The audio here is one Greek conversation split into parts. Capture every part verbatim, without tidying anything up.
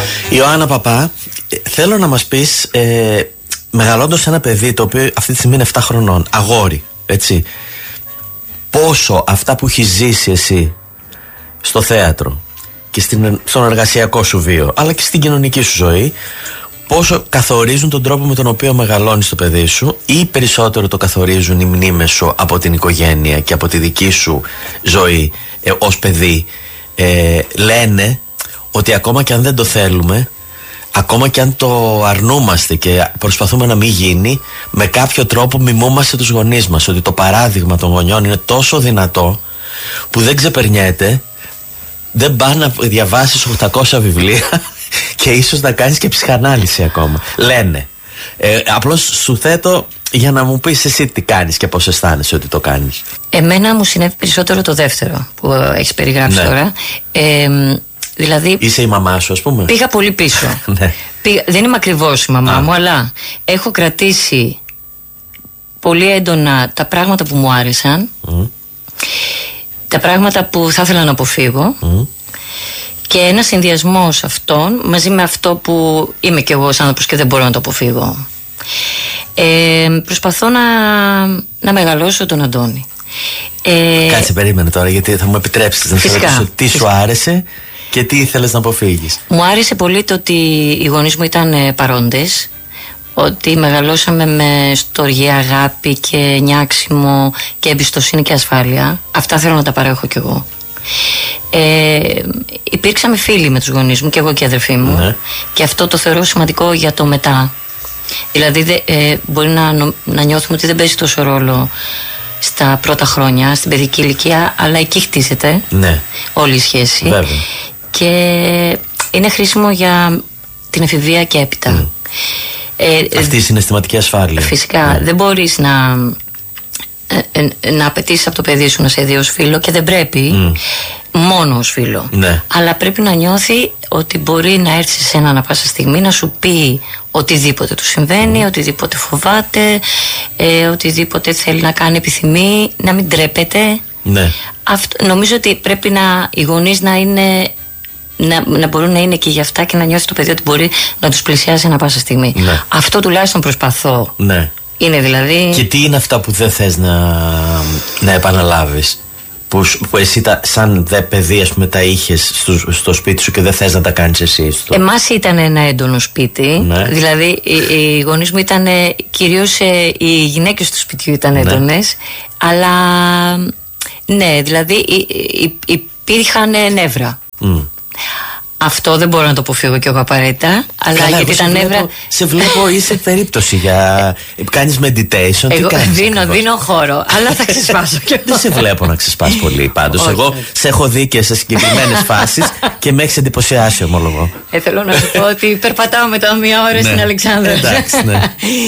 Ιωάννα Παπά, θέλω να μας πεις, ε, μεγαλώντας ένα παιδί το οποίο αυτή τη στιγμή είναι επτά χρονών, αγόρι, έτσι, πόσο αυτά που έχει ζήσει εσύ στο θέατρο και στην, στον εργασιακό σου βίο, αλλά και στην κοινωνική σου ζωή, πόσο καθορίζουν τον τρόπο με τον οποίο μεγαλώνεις το παιδί σου, ή περισσότερο το καθορίζουν οι μνήμες σου από την οικογένεια και από τη δική σου ζωή ε, ως παιδί. ε, Λένε ότι ακόμα και αν δεν το θέλουμε, ακόμα και αν το αρνούμαστε και προσπαθούμε να μην γίνει, με κάποιο τρόπο μιμούμαστε τους γονείς μας, ότι το παράδειγμα των γονιών είναι τόσο δυνατό που δεν ξεπερνιέται, δεν πά να διαβάσεις οκτακόσια βιβλία και ίσως να κάνεις και ψυχανάλυση ακόμα. Λένε. Ε, απλώς σου θέτω για να μου πεις εσύ τι κάνεις και πώς αισθάνεσαι ότι το κάνεις. Εμένα μου συνέβη περισσότερο το δεύτερο που έχεις περιγράψει, ναι, τώρα. Ε, δηλαδή, είσαι η μαμά σου, ας πούμε. Πήγα πολύ πίσω. Ναι. Πήγα, δεν είμαι ακριβώς η μαμά Α. μου, αλλά έχω κρατήσει πολύ έντονα τα πράγματα που μου άρεσαν, mm. τα πράγματα που θα ήθελα να αποφύγω, mm. και ένα συνδυασμός αυτών μαζί με αυτό που είμαι κι εγώ σαν άνθρωπος και δεν μπορώ να το αποφύγω. Ε, προσπαθώ να, να μεγαλώσω τον Αντώνη. Ε, Κάτσε, περίμενε τώρα, γιατί θα μου επιτρέψεις να σου ρωτήσω τι φυσικά. σου άρεσε και τι ήθελες να αποφύγεις. Μου άρεσε πολύ το ότι οι γονείς μου ήταν παρόντες, ότι μεγαλώσαμε με στοργή, αγάπη και νιάξιμο και εμπιστοσύνη και ασφάλεια. Αυτά θέλω να τα παρέχω κι εγώ. Ε, υπήρξαμε φίλοι με τους γονείς μου, και εγώ και η αδερφή μου, ναι. και αυτό το θεωρώ σημαντικό για το μετά. Δηλαδή δε, ε, μπορεί να, να νιώθουμε ότι δεν παίζει τόσο ρόλο στα πρώτα χρόνια, στην παιδική ηλικία, αλλά εκεί χτίζεται, ναι, όλη η σχέση. Βέβαια. Και είναι χρήσιμο για την εφηβεία και έπειτα. Mm. Ε, Αυτή η συναισθηματική ασφάλεια. Φυσικά, ναι. δεν μπορείς να Ε, ε, να απαιτήσεις από το παιδί σου να σε δει ως φίλο, και δεν πρέπει mm. μόνο ως φίλο, ναι. αλλά πρέπει να νιώθει ότι μπορεί να έρθει σε ένα ανά πάσα στιγμή να σου πει οτιδήποτε του συμβαίνει, mm. οτιδήποτε φοβάται, ε, οτιδήποτε θέλει να κάνει, επιθυμεί, να μην τρέπεται, ναι. Αυτό, νομίζω ότι πρέπει να, οι γονείς να είναι Να, να μπορούν να είναι και για αυτά και να νιώθει το παιδί ότι μπορεί να τους πλησιάσει ανά πάσα στιγμή, ναι. Αυτό τουλάχιστον προσπαθώ, ναι. Είναι δηλαδή... Και τι είναι αυτά που δεν θες να, να επαναλάβεις, που, που εσύ τα, σαν δε παιδί, ας πούμε, τα είχες στο, στο σπίτι σου και δεν θες να τα κάνεις εσύ στο... Εμάς ήταν ένα έντονο σπίτι, ναι. Δηλαδή οι, οι γονείς μου ήταν, κυρίως οι γυναίκες του σπιτιού ήταν έντονες, ναι. Αλλά ναι, δηλαδή υ, υ, υπήρχαν νεύρα. mm. Αυτό δεν μπορώ να το αποφύγω κι εγώ απαραίτητα. Αλλά καλά, γιατί τα νεύρα. Βλέπω, σε βλέπω, είσαι περίπτωση για. Κάνεις meditation. Εγώ τι κάνεις, δίνω, δίνω χώρο. Αλλά θα ξεσπάσω κι εγώ. Δεν σε βλέπω να ξεσπάς πολύ πάντως. Εγώ σε έχω δει και σε συγκεκριμένες φάσεις και με έχεις εντυπωσιάσει, ομολογώ. Ε, θέλω να σου πω ότι περπατάω μετά μία ώρα στην Αλεξάνδρα. Εντάξει, ναι.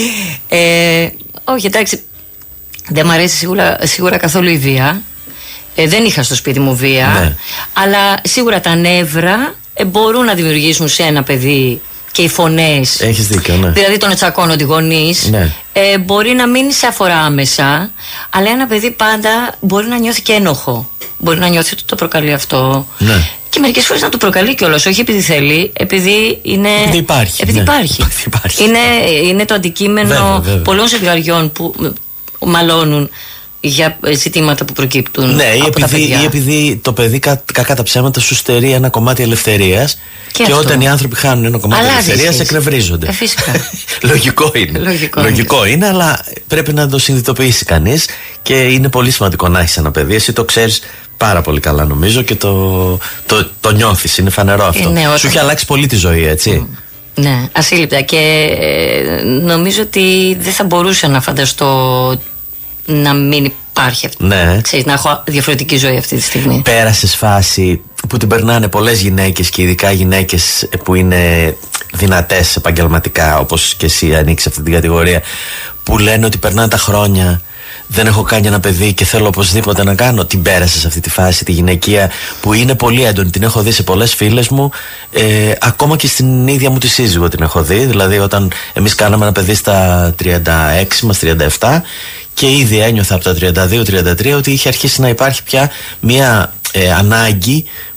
ε, όχι, εντάξει. Δεν μου αρέσει σίγουρα, σίγουρα καθόλου η βία. Ε, δεν είχα στο σπίτι μου βία. Ναι. Αλλά σίγουρα τα νεύρα Ε, μπορούν να δημιουργήσουν σε ένα παιδί και οι φωνές. Έχεις δίκιο, ναι. Δηλαδή τον τσακώνονται οι γονείς, ναι. ε, μπορεί να μην σε αφορά άμεσα, αλλά ένα παιδί πάντα μπορεί να νιώθει και ένοχο. Μπορεί να νιώθει ότι το προκαλεί αυτό, ναι. Και μερικές φορές να το προκαλεί κιόλας, όχι επειδή θέλει, επειδή είναι. Επειδή υπάρχει. Επειδή ναι. υπάρχει. υπάρχει. Είναι, είναι το αντικείμενο βέβαια, βέβαια. πολλών ζευγαριών που μαλώνουν για ζητήματα που προκύπτουν, ναι, από επειδή, τα παιδιά. Ή επειδή το παιδί κα, κακά τα ψέματα σου στερεί ένα κομμάτι ελευθερίας και, και όταν οι άνθρωποι χάνουν ένα κομμάτι ελευθερίας εκνευρίζονται. Ε, φυσικά. Λογικό είναι. Λογικό, Λογικό είναι. είναι, αλλά πρέπει να το συνειδητοποιήσει κανείς και είναι πολύ σημαντικό να έχεις ένα παιδί. Εσύ το ξέρεις πάρα πολύ καλά, νομίζω, και το, το, το νιώθεις. Είναι φανερό αυτό. Ε, ναι, όταν... Σου έχει αλλάξει πολύ τη ζωή, έτσι. Mm. Ναι, ασύλληπτα. Και ε, νομίζω ότι δεν θα μπορούσα να φανταστώ να μην υπάρχει αυτή. Ναι. Ξέρεις, να έχω διαφορετική ζωή αυτή τη στιγμή. Πέρασες φάση που την περνάνε πολλές γυναίκες και ειδικά γυναίκες που είναι δυνατές επαγγελματικά, όπως και εσύ ανήκεις αυτή την κατηγορία, που λένε ότι περνάνε τα χρόνια, δεν έχω κάνει ένα παιδί και θέλω οπωσδήποτε να κάνω. Την πέρασες αυτή τη φάση, τη γυναικεία, που είναι πολύ έντονη. Την έχω δει σε πολλές φίλες μου, ε, ακόμα και στην ίδια μου τη σύζυγο την έχω δει. Δηλαδή όταν εμείς κάναμε ένα παιδί στα τριάντα έξι μας, τριάντα επτά, και ήδη ένιωθα από τα τριάντα δύο τριάντα τρία ότι είχε αρχίσει να υπάρχει πια μια ε, ανάγκη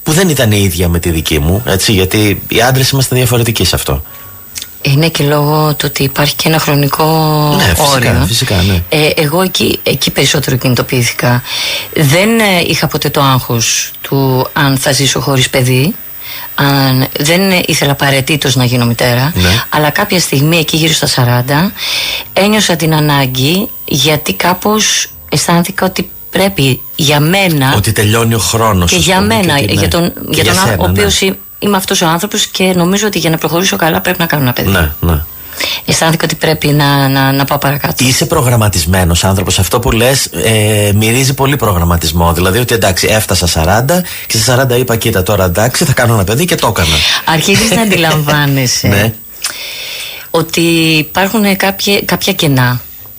που δεν ήταν η ίδια με τη δική μου, έτσι, γιατί οι άντρες είμαστε διαφορετικοί σε αυτό. Είναι και λόγω του ότι υπάρχει και ένα χρονικό ναι, φυσικά, όριο. Φυσικά, ναι. Ε, εγώ εκεί, εκεί περισσότερο κινητοποιήθηκα. Δεν ε, είχα ποτέ το άγχος του αν θα ζήσω χωρίς παιδί. Αν, δεν ήθελα απαραίτητος να γίνω μητέρα, ναι. Αλλά κάποια στιγμή εκεί γύρω στα σαράντα ένιωσα την ανάγκη, γιατί κάπως αισθάνθηκα ότι πρέπει για μένα. Ότι τελειώνει ο χρόνος. Και για μένα, και, ναι. για τον, για για τον σένα, ο οποίος ναι. είμαι αυτός ο άνθρωπος και νομίζω ότι για να προχωρήσω καλά πρέπει να κάνω ένα παιδί. Ναι, ναι. Αισθάνθηκα ότι πρέπει να, να, να πάω παρακάτω. Είσαι προγραμματισμένος άνθρωπος. Αυτό που λες ε, μυρίζει πολύ προγραμματισμό. Δηλαδή ότι εντάξει, έφτασα σαράντα και στα σαράντα είπα, κοίτα τώρα εντάξει, θα κάνω ένα παιδί και το έκανα. Αρχίζεις να αντιλαμβάνεσαι ναι. ότι υπάρχουν κάποια, κάποια κενά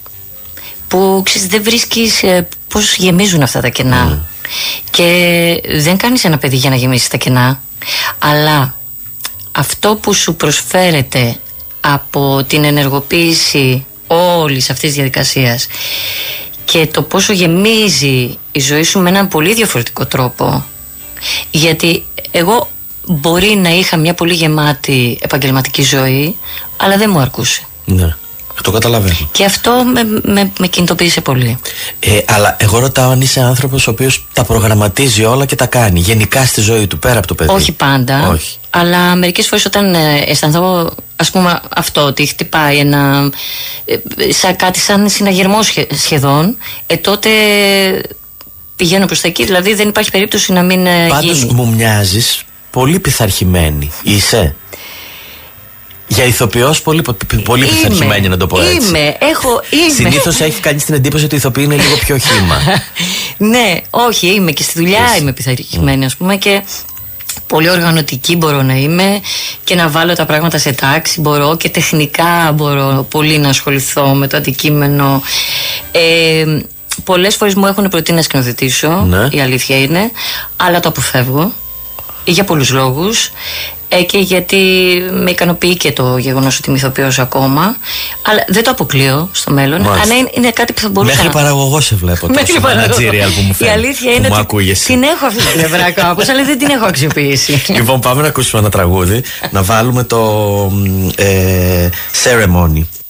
που ξέρεις, δεν βρίσκεις ε, πώς γεμίζουν αυτά τα κενά. Mm. Και δεν κάνεις ένα παιδί για να γεμίσεις τα κενά, αλλά αυτό που σου προσφέρεται από την ενεργοποίηση όλης αυτής της διαδικασίας και το πόσο γεμίζει η ζωή σου με έναν πολύ διαφορετικό τρόπο. Γιατί εγώ μπορεί να είχα μια πολύ γεμάτη επαγγελματική ζωή, αλλά δεν μου αρκούσε. Ναι, το καταλαβαίνω. Και αυτό με, με, με κινητοποίησε πολύ. Ε, αλλά εγώ ρωτάω αν είσαι άνθρωπος ο οποίος τα προγραμματίζει όλα και τα κάνει γενικά στη ζωή του, πέρα από το παιδί. Όχι πάντα. Όχι. Αλλά μερικές φορές όταν ε, αισθανθώ, ας πούμε, αυτό, ότι χτυπάει ένα. Ε, σαν κάτι σαν συναγερμό σχε, σχεδόν, ε, τότε πηγαίνω προς τα εκεί. Δηλαδή δεν υπάρχει περίπτωση να μην ε, Πάντως γίνει. μου μοιάζεις πολύ πειθαρχημένη. Είσαι. Για ηθοποιός πολύ, πολύ είμαι, πειθαρχημένη, να το πω έτσι. Είμαι, έχω, είμαι. Συνήθως έχει κάνει την εντύπωση ότι η ηθοποιή είναι λίγο πιο χύμα. Ναι, όχι, είμαι και στη δουλειά Είσαι. είμαι πειθαρχημένη, ας πούμε, και πολύ οργανωτική μπορώ να είμαι και να βάλω τα πράγματα σε τάξη. Μπορώ και τεχνικά μπορώ πολύ να ασχοληθώ με το αντικείμενο. Ε, πολλές φορές μου έχουν προτείνει να σκηνοθετήσω, ναι. Η αλήθεια είναι, αλλά το αποφεύγω για πολλούς λόγους. Ε, και γιατί με ικανοποιεί και το γεγονός ότι είμαι ηθοποιός ακόμα. Αλλά δεν το αποκλείω στο μέλλον. Μάλιστα. Αν είναι κάτι που θα μπορούσα Μέχρι να... παραγωγό σε βλέπω τόσο μανατζήριαλ που μου φαίνεται. Η αλήθεια είναι ότι την έχω αυτή την πλευρά κάπως, αλλά δεν την έχω αξιοποιήσει. Λοιπόν, πάμε να ακούσουμε ένα τραγούδι. Να βάλουμε το ε, Ceremony.